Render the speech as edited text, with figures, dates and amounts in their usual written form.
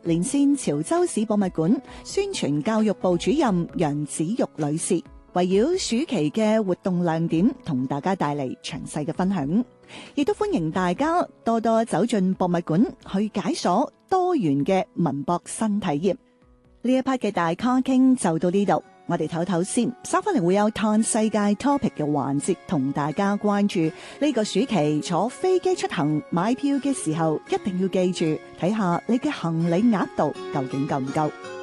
連線潮州市博物館宣傳教育部主任楊子玉女士，圍繞暑期嘅活動亮點同大家帶嚟詳細嘅分享，亦都歡迎大家多多走進博物館去解鎖多元嘅文博新體驗。呢一 part 嘅大咖傾就到呢度，我哋唞唞先，稍翻嚟會有探世界 topic 嘅環節，同大家關注呢個暑期坐飛機出行買票嘅時候，一定要記住睇下你嘅行李額度究竟夠唔夠。